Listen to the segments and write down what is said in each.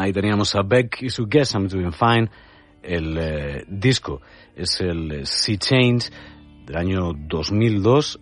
Ahí teníamos a Beck y su Guess I'm Doing Fine. El disco es el Sea Change del año 2002.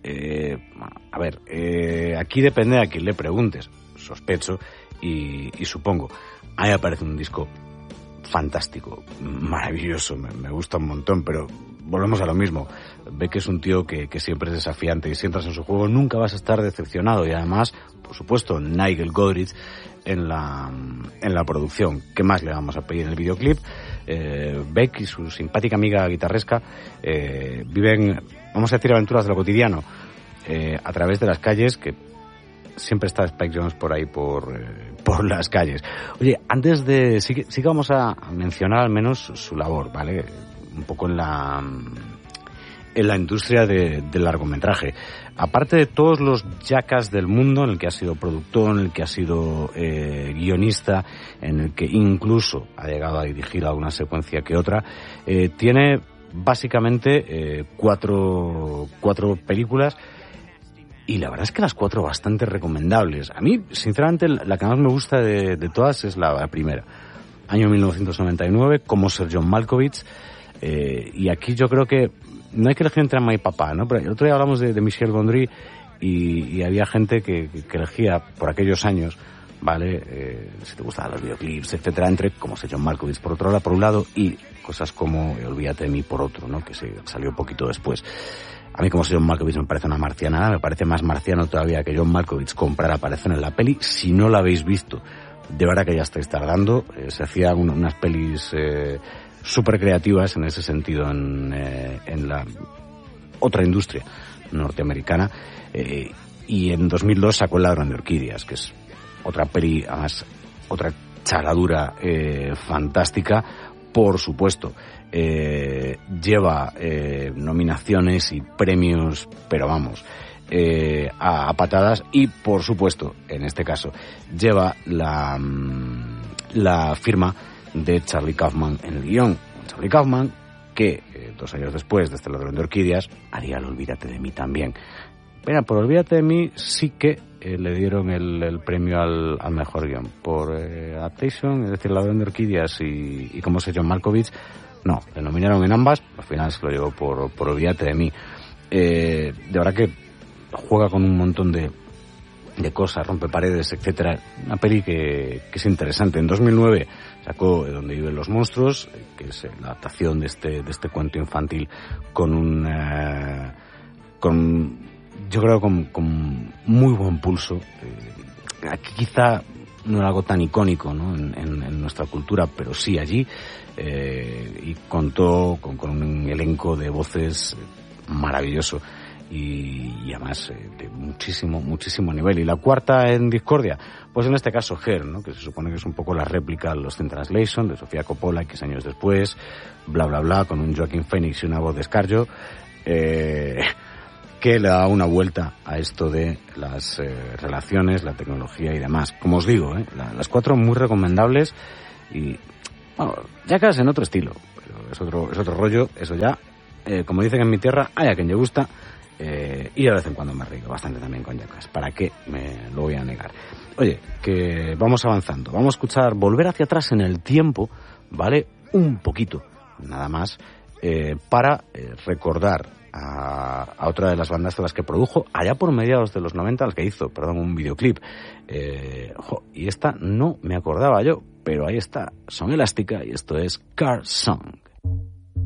Aquí depende a quien le preguntes, sospecho y supongo. Ahí aparece un disco fantástico, maravilloso, me gusta un montón, pero volvemos a lo mismo. Beck es un tío que siempre es desafiante y si entras en su juego nunca vas a estar decepcionado y además, por supuesto, Nigel Godrich en la producción. ¿Qué más le vamos a pedir en el videoclip? Beck y su simpática amiga guitarresca viven, vamos a decir, aventuras de lo cotidiano a través de las calles, que siempre está Spike Jonze por ahí por las calles. Oye, antes de sí que vamos a mencionar al menos su labor, ¿vale? Un poco en la industria del largometraje. Aparte de todos los jackass del mundo, en el que ha sido productor, en el que ha sido guionista, en el que incluso ha llegado a dirigir alguna secuencia que otra, tiene básicamente cuatro películas y la verdad es que las 4 bastante recomendables. A mí, sinceramente, la que más me gusta de todas es la primera. Año 1999, como Sir John Malkovich. Y aquí yo creo que no hay que elegir entre mamá y papá, ¿no? Pero el otro día hablamos de Michel Gondry y había gente que elegía por aquellos años, ¿vale? Si te gustaban los videoclips, etcétera, entre como Sir John Malkovich por un lado y cosas como Olvídate de mí por otro, ¿no? Que salió un poquito después. A mí como John Malkovich me parece una marcianada, me parece más marciano todavía que John Malkovich comprar aparecer en la peli. Si no la habéis visto, de verdad que ya estáis tardando. Se hacían unas pelis súper creativas en ese sentido en la otra industria norteamericana. Y en 2002 sacó El ladrón de orquídeas, que es otra peli, además, otra charadura fantástica, por supuesto. Lleva nominaciones y premios, pero vamos, a patadas, y por supuesto, en este caso, lleva la firma de Charlie Kaufman en el guión. Charlie Kaufman, que 2 años después de este Ladrón de Orquídeas, haría el Olvídate de mí también. Pero por Olvídate de mí sí que le dieron el premio al mejor guión. Por Adaptation, es decir, Ladrón de Orquídeas y como sé John Malkovich, no, le nominaron en ambas, al final se lo llevó por Olvídate de mí. De verdad que juega con un montón de cosas, rompe paredes, etcétera. Una peli que es interesante. En 2009 sacó Donde viven los monstruos, que es la adaptación de este cuento infantil con yo creo con muy buen pulso. Aquí quizá no era algo tan icónico, ¿no? en nuestra cultura, pero sí allí, y contó con un elenco de voces maravilloso y además de muchísimo nivel. Y la cuarta en discordia, pues en este caso Her, ¿no? Que se supone que es un poco la réplica de Lost in Translation de Sofía Coppola, X años después, bla bla bla, con un Joaquin Phoenix y una voz de escarllo, que le da una vuelta a esto de las relaciones, la tecnología y demás. Como os digo, las 4 muy recomendables y, bueno, Jackass en otro estilo, pero es otro rollo, eso ya, como dicen en mi tierra, hay a quien le gusta, y de vez en cuando me río bastante también con Jackass, ¿para qué me lo voy a negar? Oye, que vamos avanzando, vamos a escuchar Volver hacia atrás en el tiempo, ¿vale? Un poquito, nada más, para recordar a otra de las bandas de las que produjo allá por mediados de los 90, al que hizo, un videoclip. Y esta no me acordaba yo, pero ahí está, Son Elástica, y esto es Car Song.